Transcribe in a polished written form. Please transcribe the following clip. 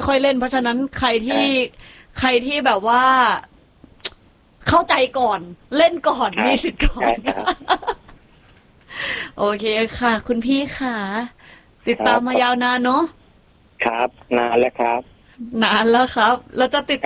ค่อยเล่น เพราะฉะนั้นใครที่แบบว่า เข้าใจก่อนเล่นก่อนครับมีสิทธิ์ก่อใช่นครับโอเคค่ะ คุณพี่ค่ะ ติดครัตามบมายาวนานเนาะครับนานแล้วครับนานแล้วครับ แล้วจะติด